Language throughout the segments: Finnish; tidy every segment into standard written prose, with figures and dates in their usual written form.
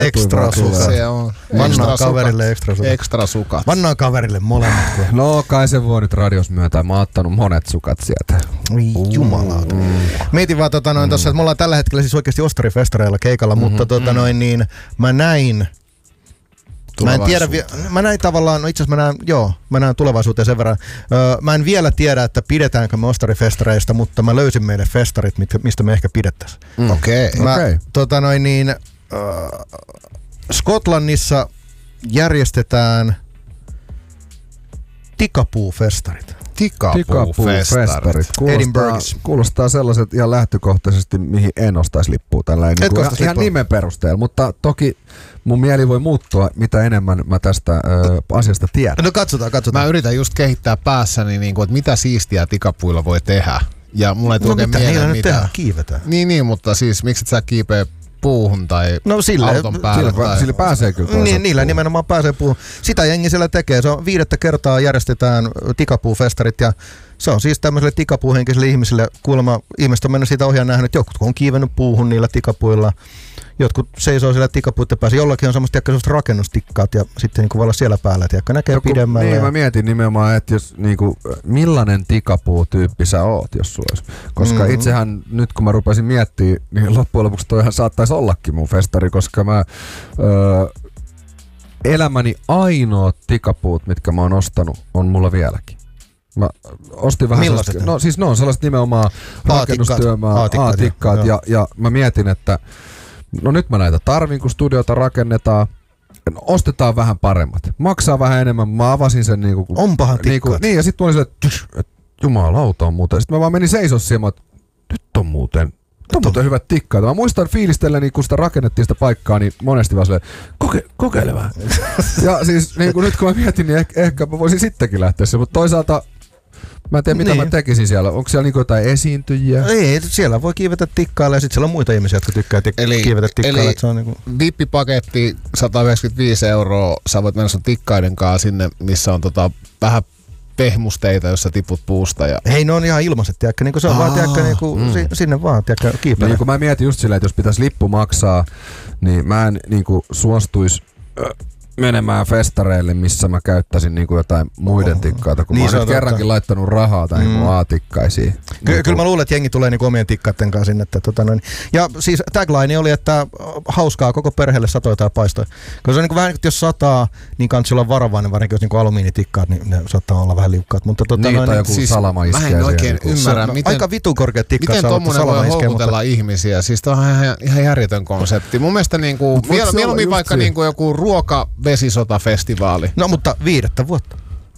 Extra sukat. Se on. Vannaan kaverille extra sukat. Extra sukat. Vannaan kaverille molemmat. No kai se voi nyt radios myöntää. Mä oon ottanut monet sukat sieltä. Jumalauta. Mietin vaan tossa, että me ollaan tällä hetkellä siis oikeesti Ostarifestareilla keikalla, mutta mä näin. Mä en tiedä, mä näin tavallaan, no itse asiassa mä näen tulevaisuuteen sen verran. Mä en vielä tiedä, että pidetäänkö me Ostarifestareista, mutta mä löysin meille festarit, mistä me ehkä pidettäisiin. Okei. Skotlannissa järjestetään Tikapuu-festarit. Tikapuu-festarit. Kuulostaa sellaiset ihan lähtökohtaisesti, mihin en ostaisi lippua tällä ihan nimen perusteella, mutta toki mun mieli voi muuttua, mitä enemmän mä tästä asiasta tiedän. No katsotaan. Mä yritän just kehittää päässäni, että mitä siistiä tikapuilla voi tehdä. Ja mulle ei tule oikein mieleen mitä. Kiivetään. Niin, mutta siis miksi et sä kiipeä puuhun tai auton päälle? Sillä pääsee kyllä. Niin, niillä nimenomaan pääsee puuhun. Sitä jengi siellä tekee. Se on 5. kertaa järjestetään Tikapuu-festarit ja se on siis tämmöiselle tikapuuhenkiselle ihmisille. Kuulemma ihmiset on mennyt siitä ohi ja nähnyt, että jotkut on kiivennyt puuhun niillä tikapuilla. Jotkut seisoo siellä tikapuitten päässä. Jollakin on semmoista rakennustikkaat ja sitten niinku voi olla siellä päällä, että näkee pidemmälle. Niin, mä mietin nimenomaan, että jos, niinku, millainen tikapuu-tyyppi sä oot, jos sulla olisi. Koska itsehän nyt kun mä rupesin miettimään, niin loppujen lopuksi toihan saattaisi ollakin mun festari, koska mä elämäni ainoat tikapuut, mitkä mä oon ostanut, on mulla vieläkin. Mä ostin vähän millaiset? No siis ne on sellaiset nimenomaan rakennustyömaa, A-tikkaat ja mä mietin, että no nyt mä näitä tarvin, kun studiota rakennetaan. Ostetaan vähän paremmat. Maksaa vähän enemmän. Mä avasin sen niinku... Onpahan tikkaat. Niin, ja sit tuli silleen, että jumalauta on muuten. Sitten mä vaan menin seisoo siihen, että nyt on muuten hyvät tikkaat. Mä muistan fiilistelleni, kun sitä rakennettiin sitä paikkaa, niin monesti vaan silleen, kokeile vähän. Ja siis niin nyt kun mä mietin, niin ehkä mä voisin sittenkin lähteä siihen, mutta toisaalta mä en tiedä, mitä mä tekisin siellä. Onko siellä niinku jotain esiintyjiä? Ei, siellä voi kiivetä tikkailla ja sitten siellä on muita ihmisiä, jotka tykkää kiivetä tikkailla. Eli se on niinku... VIP-paketti 195 €. Sä voit mennä sun tikkaiden kanssa sinne, missä on vähän pehmusteita, jos sä tiput puusta. Ja... Hei, ne on ihan ilmaiset, tiedäkö? Niinku se on vaan, tiedäkö, sinne vaan, tiedäkö, kiipeä. Niin kun mä mietin just silleen, että jos pitäisi lippu maksaa, niin mä en niinku suostuisi menemään festareille, missä mä käyttäisin niinku jotain muiden tikkaita, kun niin mä oon nyt kerrankin laittanut rahaa tai niinku A-tikkaisiin. Kyllä mä luulen, että jengi tulee niinku omien tikkaiden kanssa sinne. Ja siis tagline oli, että hauskaa koko perheelle satoi tai paistoi. Koska se on niinku vähän, että jos sataa, niin kannattaa olla varovainen, varsinkin jos niinku alumiinitikkaat, niin ne saattaa olla vähän liukkaat. Mutta niin, tai joku siis salama iskee siihen. Mä en oikein ymmärrä, aika vitun korkeat tikkaat miten tommonen voi houkutella ihmisiä. Siis tää on ihan järjetön konsepti. Mun mielestä niinku, mieluummin vaikka niinku joku ruoka-vesisotafestivaali. No mutta 5. vuotta.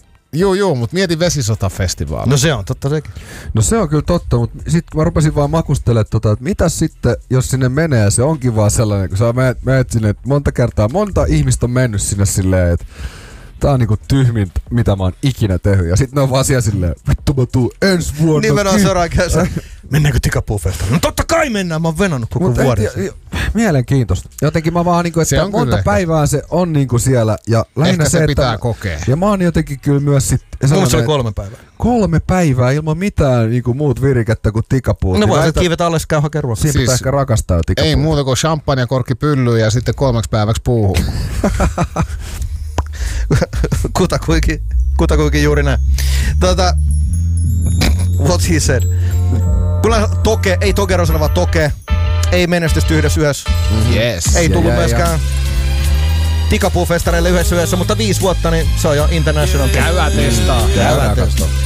Joo, mutta mieti vesisotafestivaali. No se on totta sekin. No se on kyllä totta, mutta sitten mä rupesin vaan makustelemaan, että mitä sitten, jos sinne menee, se onkin vaan sellainen, kun sä menet sinne, että monta ihmistä on mennyt sinne silleen, että tää on niinku tyhmin, mitä mä oon ikinä tehnyt. Ja sit ne on vaan siellä silleen, vittu mä tuun ensi vuonna. Nimenomaan seuraan käsin. Mennäänkö Tikapuu-festalle? No totta kai mennään, mä oon venannut koko vuoden. Mielenkiintoista. Jotenkin mä vaan niinku, että monta päivää se on niinku siellä. Ja lähinnä se pitää kokea. Ja mä oon jotenkin kyllä myös sit... Mulla se oli 3 päivää. 3 päivää ilman mitään niinku muut virikettä kuin Tikapuut. No voi kiivetä alles, käy hakea ruokaa. Siinä pitää ehkä rakastaa Tikapuut. Ei muuta kuin champagnekorkki pyllyyn ja sitten 3 päiväksi puuhun. Kutakuinkin juuri näin. What he said. Kyllä ei Tokerosana, vaan Toke. Ei menestystä yhdessä yössä. Yes. Ei tullut myöskään Tikapuu-festareille yhdessä yössä, mutta 5 vuotta, niin se on jo international. Käydään testaa.